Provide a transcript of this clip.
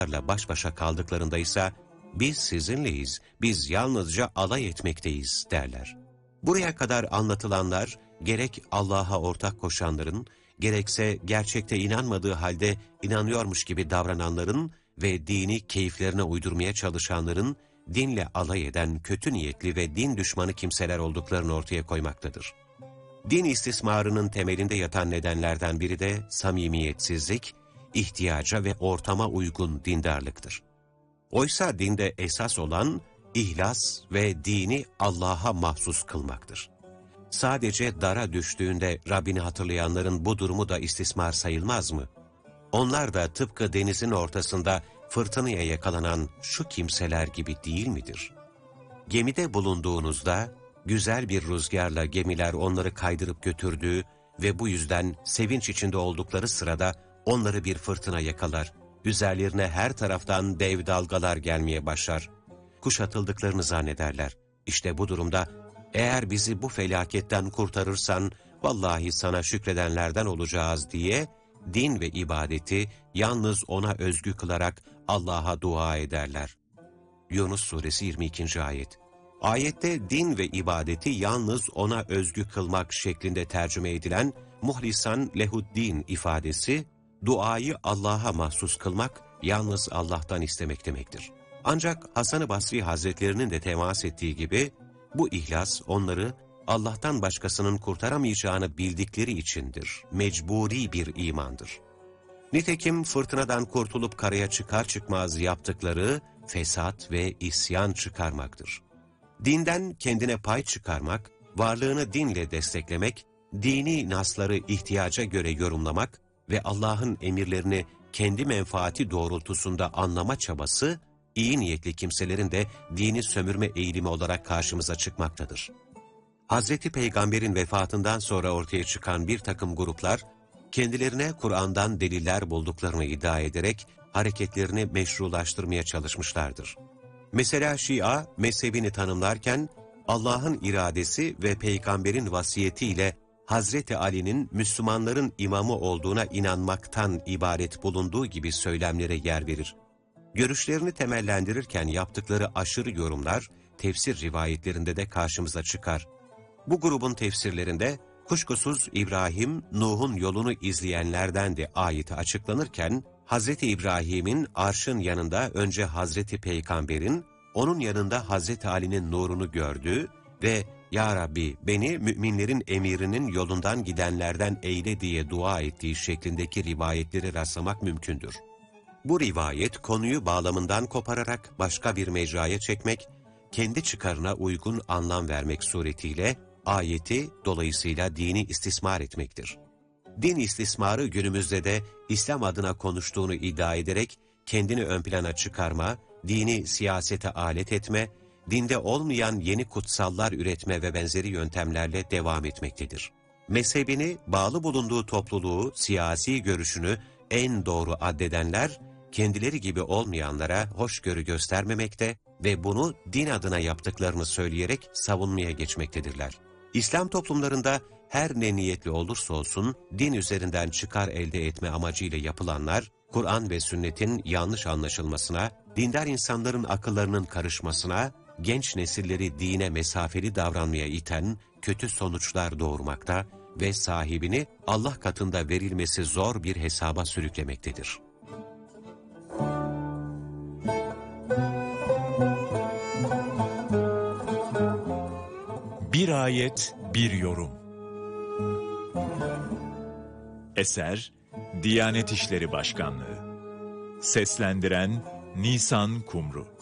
baş başa kaldıklarında ise biz sizinleyiz, biz yalnızca alay etmekteyiz derler. Buraya kadar anlatılanlar gerek Allah'a ortak koşanların, gerekse gerçekte inanmadığı halde inanıyormuş gibi davrananların ve dini keyiflerine uydurmaya çalışanların dinle alay eden kötü niyetli ve din düşmanı kimseler olduklarını ortaya koymaktadır. Din istismarının temelinde yatan nedenlerden biri de samimiyetsizlik, ihtiyaca ve ortama uygun dindarlıktır. Oysa dinde esas olan ihlas ve dini Allah'a mahsus kılmaktır. Sadece dara düştüğünde Rabbini hatırlayanların bu durumu da istismar sayılmaz mı? Onlar da tıpkı denizin ortasında fırtınaya yakalanan şu kimseler gibi değil midir? Gemide bulunduğunuzda güzel bir rüzgarla gemiler onları kaydırıp götürdüğü ve bu yüzden sevinç içinde oldukları sırada onları bir fırtına yakalar. Üzerlerine her taraftan dev dalgalar gelmeye başlar. Kuşatıldıklarını zannederler. İşte bu durumda eğer bizi bu felaketten kurtarırsan vallahi sana şükredenlerden olacağız diye din ve ibadeti yalnız ona özgü kılarak Allah'a dua ederler. Yunus Suresi 22. Ayet. Ayette din ve ibadeti yalnız ona özgü kılmak şeklinde tercüme edilen muhlisan lehuddin ifadesi, duayı Allah'a mahsus kılmak, yalnız Allah'tan istemek demektir. Ancak Hasan-ı Basri Hazretlerinin de temas ettiği gibi, bu ihlas onları Allah'tan başkasının kurtaramayacağını bildikleri içindir, mecburi bir imandır. Nitekim fırtınadan kurtulup karaya çıkar çıkmaz yaptıkları fesat ve isyan çıkarmaktır. Dinden kendine pay çıkarmak, varlığını dinle desteklemek, dini nasları ihtiyaca göre yorumlamak ve Allah'ın emirlerini kendi menfaati doğrultusunda anlama çabası, iyi niyetli kimselerin de dini sömürme eğilimi olarak karşımıza çıkmaktadır. Hazreti Peygamber'in vefatından sonra ortaya çıkan bir takım gruplar, kendilerine Kur'an'dan deliller bulduklarını iddia ederek hareketlerini meşrulaştırmaya çalışmışlardır. Mesela Şia, mezhebini tanımlarken, Allah'ın iradesi ve Peygamber'in vasiyetiyle Hazreti Ali'nin Müslümanların imamı olduğuna inanmaktan ibaret bulunduğu gibi söylemlere yer verir. Görüşlerini temellendirirken yaptıkları aşırı yorumlar, tefsir rivayetlerinde de karşımıza çıkar. Bu grubun tefsirlerinde, kuşkusuz İbrahim, Nuh'un yolunu izleyenlerdendi ayeti açıklanırken, Hazreti İbrahim'in arşın yanında önce Hazreti Peygamber'in, onun yanında Hazreti Ali'nin nurunu gördüğü ve "Ya Rabbi beni müminlerin emirinin yolundan gidenlerden eyle" diye dua ettiği şeklindeki rivayetleri rastlamak mümkündür. Bu rivayet konuyu bağlamından kopararak başka bir mecraya çekmek, kendi çıkarına uygun anlam vermek suretiyle ayeti dolayısıyla dini istismar etmektir. Din istismarı günümüzde de İslam adına konuştuğunu iddia ederek kendini ön plana çıkarma, dini siyasete alet etme, dinde olmayan yeni kutsallar üretme ve benzeri yöntemlerle devam etmektedir. Mezhebini, bağlı bulunduğu topluluğu, siyasi görüşünü en doğru addedenler, kendileri gibi olmayanlara hoşgörü göstermemekte ve bunu din adına yaptıklarını söyleyerek savunmaya geçmektedirler. İslam toplumlarında her ne niyetli olursa olsun din üzerinden çıkar elde etme amacıyla yapılanlar, Kur'an ve sünnetin yanlış anlaşılmasına, dindar insanların akıllarının karışmasına, genç nesilleri dine mesafeli davranmaya iten kötü sonuçlar doğurmakta ve sahibini Allah katında verilmesi zor bir hesaba sürüklemektedir. Bir ayet, bir yorum. Eser, Diyanet İşleri Başkanlığı. Seslendiren Nisan Kumru.